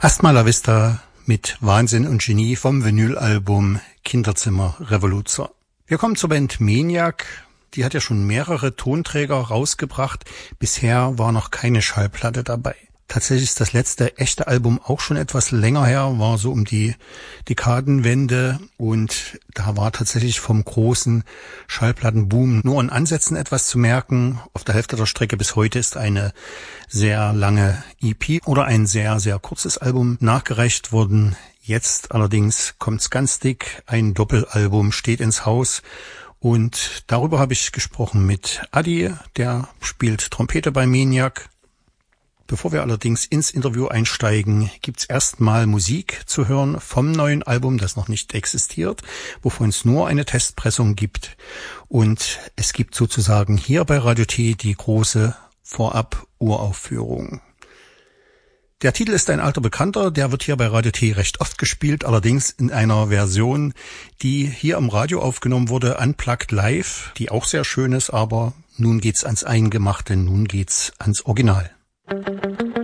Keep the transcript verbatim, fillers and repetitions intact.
Erstmal La Vista mit Wahnsinn und Genie vom Vinylalbum Kinderzimmer Revoluzer. Wir kommen zur Band Maniac. Die hat ja schon mehrere Tonträger rausgebracht. Bisher war noch keine Schallplatte dabei. Tatsächlich ist das letzte echte Album auch schon etwas länger her, war so um die Dekadenwende, und da war tatsächlich vom großen Schallplattenboom nur in Ansätzen etwas zu merken. Auf der Hälfte der Strecke bis heute ist eine sehr lange E P oder ein sehr, sehr kurzes Album nachgereicht worden. Jetzt allerdings kommt's ganz dick, ein Doppelalbum steht ins Haus. Und darüber habe ich gesprochen mit Adi, der spielt Trompete bei Maniac. Bevor wir allerdings ins Interview einsteigen, gibt's erstmal Musik zu hören vom neuen Album, das noch nicht existiert, wovon es nur eine Testpressung gibt. Und es gibt sozusagen hier bei Radio T die große Vorab-Uraufführung. Der Titel ist ein alter Bekannter, der wird hier bei Radio T recht oft gespielt, allerdings in einer Version, die hier im Radio aufgenommen wurde, Unplugged Live, die auch sehr schön ist, aber nun geht's ans Eingemachte, nun geht's ans Original.